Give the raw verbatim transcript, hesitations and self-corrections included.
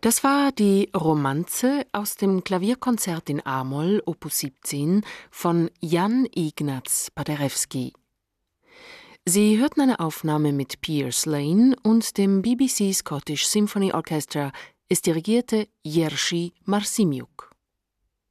Das war die Romanze aus dem Klavierkonzert in A-Moll, Opus siebzehn, von Jan Ignaz Paderewski. Sie hörten eine Aufnahme mit Piers Lane und dem B B C Scottish Symphony Orchestra. Es dirigierte Jerzy Marcimiuk.